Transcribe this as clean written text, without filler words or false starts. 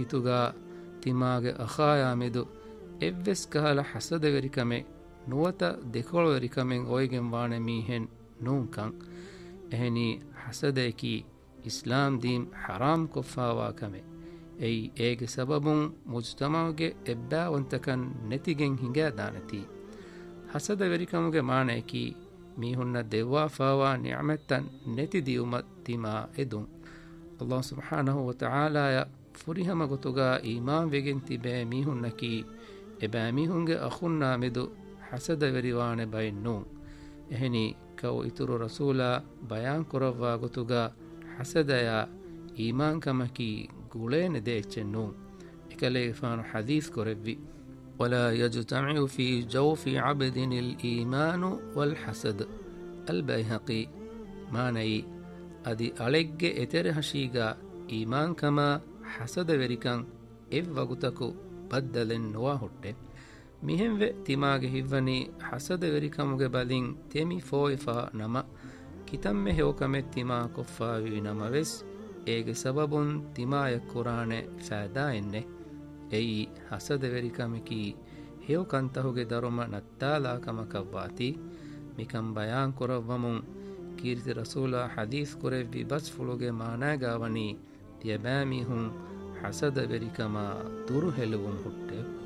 ಮೀತುಗಾ ತಿಮಾಗೆ ಅಖಾಯಾಮಿದು ಎವ್ವೆಸ್ ಕಹಲ ಹಸದವೆರಿಕಮೆ ನುವತ ದೆಕೊಳವೆರಿಕಮೆಂ ಒಯ್ಗೆಂ ವಾಣೆ ಮೀಹೆನ್ ನೂಂಕಂ ಎಹೆನಿ ಹಸದೆಕಿ ಇಸ್ಲಾಂ ದೀಂ ಹರಾಮ್ ಕೊಫ್ಫಾವಾ ಕಮೆ ಎಯ್ ಏಗೆ ಸಬಬುಂ ಮುಜ್ತಮಾಗೆ ಎಬ್ಬಾವಂತಕನ್ ನೆತಿಗೆಂ ಹಿಂಗಾ ದಾನತಿ ಹಸದವೆರಿಕಮುಗೆ ಮಾಣೆಕಿ ಮೀಹುನ್ನ ದೆವ್ವಾಫಾವಾ ನಿಅಮತ್ತನ್ ನೆತಿ ದಿಯುಮತ್ ತಿಮಾ ಎದುಂ ಅಲ್ಲಾಹ್ ಸುಬ್ಹಾನಹು ವ ತಆಲಾಯ ಫುರಿಹಮ ಗೊತುಗಾ ಈಮಾನ್ ವೆಗೆನ್ ತಿಬೆ ಮೀಹುನ್ನಕಿ ಎಬಾ ಮೀಹುಂಗೆ ಅಖುನ್ನಾ ಮೆದು ಹಸದವೆರಿವಾಣೆ ಬೈನ್ನೂ ಎಹೆನಿ ಕೌ ಇತುರು ರಸೂಲಾ ಬಯಾನ್ ಕೊರವ್ವಾ ಗೊತುಗಾ ಹಸದಯ ಈಮಾನ್ ಕಮಕಿ ಗುಳೇನೆ ದೇಚ್ಚೆನ್ನೂ ಎಕಲೆ ಫಾನು ಹದೀಸ್ ಕೊರೆವ್ವಿ ولا يجتمع في جوف عبد الإيمان والحسد البيهقي ماني أدي ألق إترهشيغا إيمان كما حسد وريكان إف وقتكو بدل نواهوtte مهم و تماغ هيفني حسد وريكاموغ بالين تيمي فويفا نما كتم هوكمت تما كفا وي نما وس ඒගේ සබබුන් තිමාය කුරානේ ෆෑදා එන්නේ එයි හසද වෙරිකමකි හේව කන්තහුගේ දරම නත්තාලා කමකවාති මිකම් බයාන් කරවමුන් කීර්ති රසූලා හදීස් කුරෙවි බස් ෆුලුගේ මානා ගාවනි තියබෑමි හුන් හසද වෙරිකම දුරු හෙළුවුන් හුට්ටේ